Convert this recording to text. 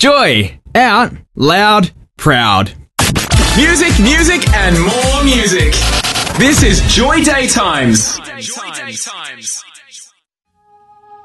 Joy. Out. Loud. Proud. Music, music, and more music. This is Joy Daytimes.